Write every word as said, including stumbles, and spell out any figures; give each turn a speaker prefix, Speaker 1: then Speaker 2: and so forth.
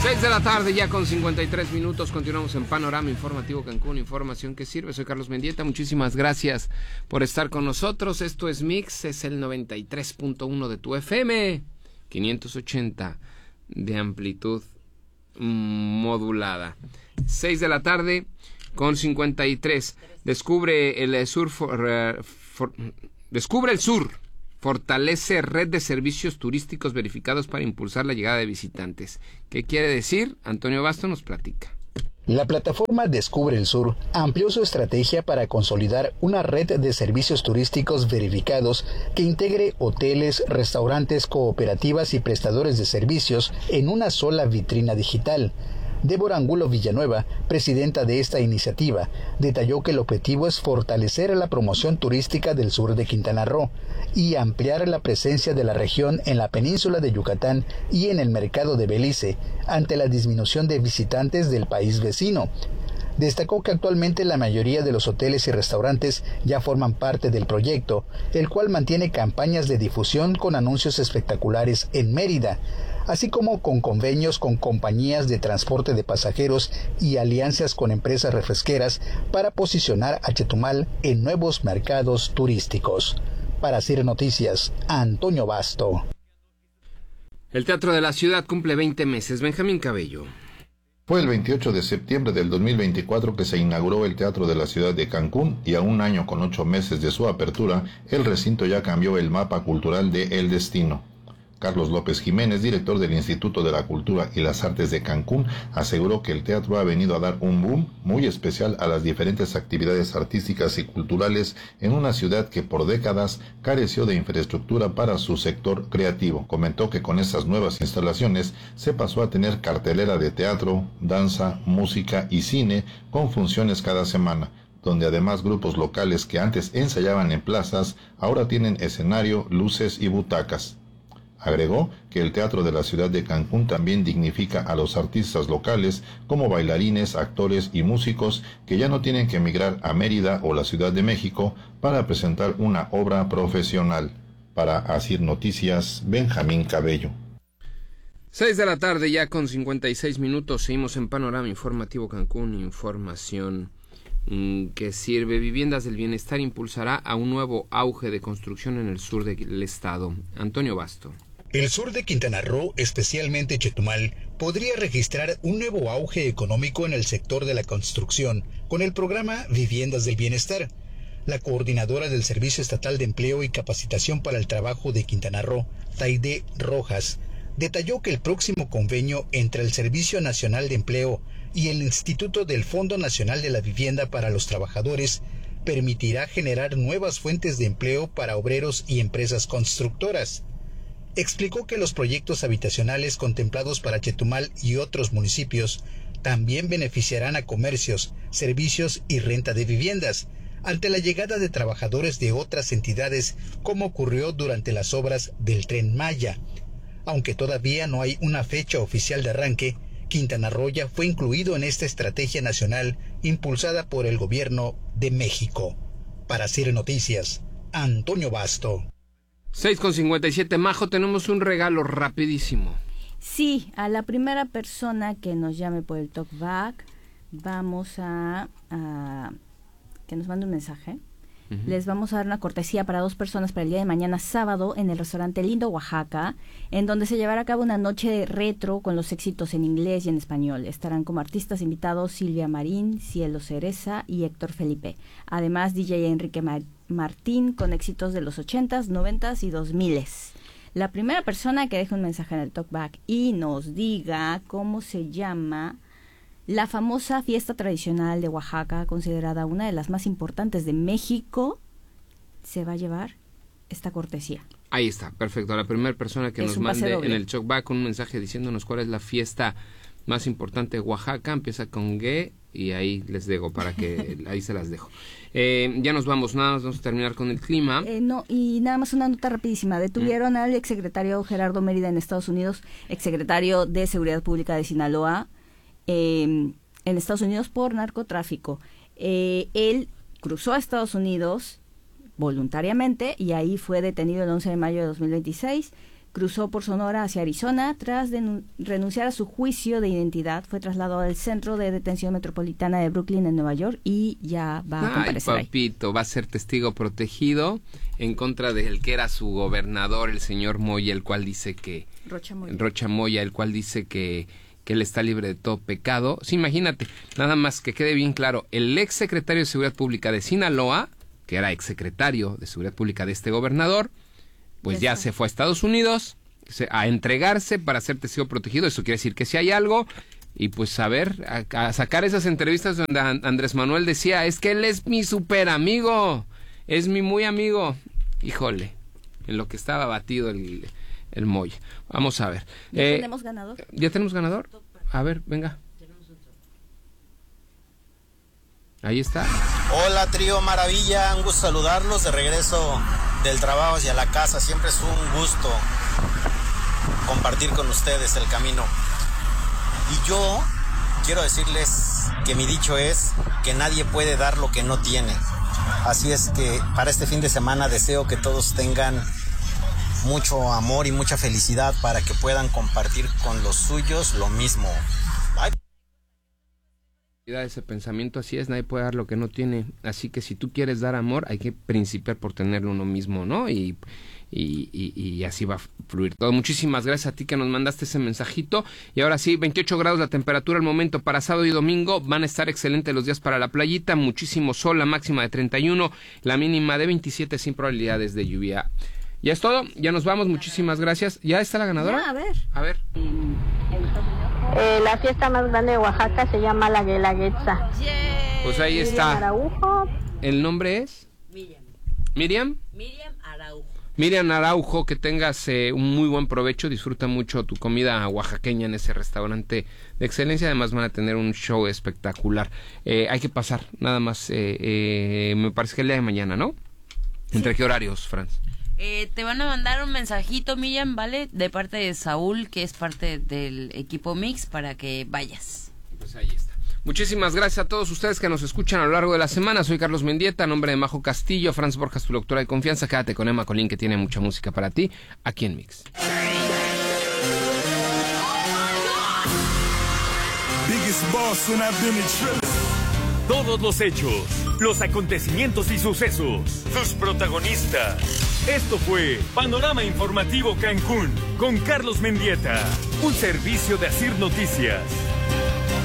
Speaker 1: seis de la tarde, ya con cincuenta y tres minutos, continuamos en Panorama Informativo Cancún, información que sirve. Soy Carlos Mendieta, muchísimas gracias por estar con nosotros. Esto es Mix, es el noventa y tres punto uno de tu F M, quinientos ochenta de amplitud modulada. seis de la tarde con cincuenta y tres. Descubre el sur, for, for, descubre el sur. Fortalece red de servicios turísticos verificados para impulsar la llegada de visitantes. ¿Qué quiere decir? Antonio Basto nos platica.
Speaker 2: La plataforma Descubre el Sur amplió su estrategia para consolidar una red de servicios turísticos verificados que integre hoteles, restaurantes, cooperativas y prestadores de servicios en una sola vitrina digital. Débora Angulo Villanueva, presidenta de esta iniciativa, detalló que el objetivo es fortalecer la promoción turística del sur de Quintana Roo y ampliar la presencia de la región en la península de Yucatán y en el mercado de Belice, ante la disminución de visitantes del país vecino. Destacó que actualmente la mayoría de los hoteles y restaurantes ya forman parte del proyecto, el cual mantiene campañas de difusión con anuncios espectaculares en Mérida, así como con convenios con compañías de transporte de pasajeros y alianzas con empresas refresqueras para posicionar a Chetumal en nuevos mercados turísticos. Para C I R Noticias, Antonio Basto.
Speaker 1: El Teatro de la Ciudad cumple veinte meses. Benjamín Cabello.
Speaker 3: Fue el veintiocho de septiembre del dos mil veinticuatro que se inauguró el Teatro de la Ciudad de Cancún y a un año con ocho meses de su apertura, el recinto ya cambió el mapa cultural de El Destino. Carlos López Jiménez, director del Instituto de la Cultura y las Artes de Cancún, aseguró que el teatro ha venido a dar un boom muy especial a las diferentes actividades artísticas y culturales en una ciudad que por décadas careció de infraestructura para su sector creativo. Comentó que con esas nuevas instalaciones se pasó a tener cartelera de teatro, danza, música y cine con funciones cada semana, donde además grupos locales que antes ensayaban en plazas ahora tienen escenario, luces y butacas. Agregó que el Teatro de la Ciudad de Cancún también dignifica a los artistas locales como bailarines, actores y músicos que ya no tienen que emigrar a Mérida o la Ciudad de México para presentar una obra profesional. Para Asir Noticias, Benjamín Cabello.
Speaker 1: seis de la tarde ya con cincuenta y seis minutos, seguimos en Panorama Informativo Cancún, información que sirve. Viviendas del Bienestar impulsará a un nuevo auge de construcción en el sur del estado. Antonio Basto.
Speaker 2: El sur de Quintana Roo, especialmente Chetumal, podría registrar un nuevo auge económico en el sector de la construcción con el programa Viviendas del Bienestar. La coordinadora del Servicio Estatal de Empleo y Capacitación para el Trabajo de Quintana Roo, Taide Rojas, detalló que el próximo convenio entre el Servicio Nacional de Empleo y el Instituto del Fondo Nacional de la Vivienda para los Trabajadores permitirá generar nuevas fuentes de empleo para obreros y empresas constructoras. Explicó que los proyectos habitacionales contemplados para Chetumal y otros municipios también beneficiarán a comercios, servicios y renta de viviendas, ante la llegada de trabajadores de otras entidades, como ocurrió durante las obras del Tren Maya. Aunque todavía no hay una fecha oficial de arranque, Quintana Roo ya fue incluido en esta estrategia nacional impulsada por el gobierno de México. Para C I R Noticias, Antonio Basto.
Speaker 1: seis con cincuenta y siete, Majo, tenemos un regalo rapidísimo.
Speaker 4: Sí, a la primera persona que nos llame por el talkback, vamos a, a que nos mande un mensaje. Uh-huh. Les vamos a dar una cortesía para dos personas para el día de mañana sábado en el restaurante Lindo Oaxaca, en donde se llevará a cabo una noche retro con los éxitos en inglés y en español. Estarán como artistas invitados Silvia Marín, Cielo Cereza y Héctor Felipe. Además, D J Enrique Mar- Martín con éxitos de los ochentas, noventas y dos miles. La primera persona que deje un mensaje en el talkback y nos diga cómo se llama la famosa fiesta tradicional de Oaxaca, considerada una de las más importantes de México, se va a llevar esta cortesía.
Speaker 1: Ahí está, perfecto. La primera persona que es nos mande en el talkback un mensaje diciéndonos cuál es la fiesta más importante de Oaxaca, empieza con G y ahí les dejo para que ahí se las dejo. Eh, ya nos vamos, nada más vamos a terminar con el clima.
Speaker 4: Eh, no, y nada más una nota rapidísima. Detuvieron mm. al exsecretario Gerardo Mérida en Estados Unidos, exsecretario de Seguridad Pública de Sinaloa, eh, en Estados Unidos por narcotráfico. Eh, él cruzó a Estados Unidos voluntariamente y ahí fue detenido el once de mayo de dos mil veintiséis. cruzó por Sonora hacia Arizona. Tras denun- renunciar a su juicio de identidad, fue trasladado al Centro de Detención Metropolitana de Brooklyn en Nueva York y ya va a
Speaker 1: Ay,
Speaker 4: comparecer ahí.
Speaker 1: papito, va a ser testigo protegido en contra del que era su gobernador, el señor Moya, el cual dice que...
Speaker 4: Rocha Moya.
Speaker 1: Rocha Moya, el cual dice que, que él está libre de todo pecado. Sí, imagínate, nada más que quede bien claro, el ex secretario de Seguridad Pública de Sinaloa, que era ex secretario de Seguridad Pública de este gobernador, pues ya se fue a Estados Unidos a entregarse para ser testigo protegido. Eso quiere decir que si hay algo, y pues a ver, a, a sacar esas entrevistas donde Andrés Manuel decía, es que él es mi super amigo, es mi muy amigo. Híjole, en lo que estaba batido el, el Moya. Vamos a ver.
Speaker 4: ¿Ya
Speaker 1: eh,
Speaker 4: tenemos ganador?
Speaker 1: ¿Ya tenemos ganador? A ver, venga. Ahí está.
Speaker 5: Hola, trío Maravilla, un gusto saludarlos de regreso del trabajo hacia la casa. Siempre es un gusto compartir con ustedes el camino. Y yo quiero decirles que mi dicho es que nadie puede dar lo que no tiene. Así es que para este fin de semana deseo que todos tengan mucho amor y mucha felicidad para que puedan compartir con los suyos lo mismo. Bye.
Speaker 1: Ese pensamiento, así es, nadie puede dar lo que no tiene, así que si tú quieres dar amor hay que principiar por tenerlo uno mismo, ¿no? Y, y, y, y así va a fluir todo. Muchísimas gracias a ti que nos mandaste ese mensajito. Y ahora sí, veintiocho grados la temperatura al momento para sábado y domingo, van a estar excelentes los días para la playita, muchísimo sol, la máxima de treinta y uno, la mínima de veintisiete sin probabilidades de lluvia. Ya es todo, ya nos vamos, muchísimas gracias. ¿Ya está la ganadora?
Speaker 4: Ya, a ver.
Speaker 1: A ver.
Speaker 6: Eh, la fiesta más grande de Oaxaca se llama la Guelaguetza.
Speaker 1: Pues ahí
Speaker 6: Miriam
Speaker 1: está.
Speaker 6: Araujo.
Speaker 1: ¿El nombre es?
Speaker 7: Miriam.
Speaker 1: ¿Miriam?
Speaker 7: Miriam Araujo.
Speaker 1: Miriam Araujo, que tengas eh, un muy buen provecho, disfruta mucho tu comida oaxaqueña en ese restaurante de excelencia, además van a tener un show espectacular. Eh, hay que pasar, nada más, eh, eh, me parece que el día de mañana, ¿no? ¿Entre sí. qué horarios, Franz?
Speaker 7: Eh, te van a mandar un mensajito, Miriam, ¿vale? De parte de Saúl, que es parte del equipo Mix, para que vayas.
Speaker 1: Pues ahí está. Muchísimas gracias a todos ustedes que nos escuchan a lo largo de la semana. Soy Carlos Mendieta, a nombre de Majo Castillo, Franz Borjas, tu doctora de confianza. Quédate con Emma Colín, que tiene mucha música para ti, aquí en Mix.
Speaker 8: Todos los hechos, los acontecimientos y sucesos, sus protagonistas. Esto fue Panorama Informativo Cancún con Carlos Mendieta, un servicio de Asir Noticias.